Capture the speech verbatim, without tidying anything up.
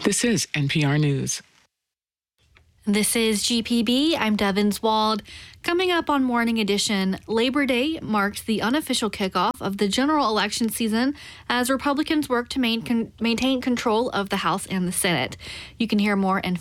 This is N P R News. This is G P B. I'm Devins Wald. Coming up on Morning Edition, Labor Day marks the unofficial kickoff of the general election season as Republicans work to main con- maintain control of the House and the Senate. You can hear more and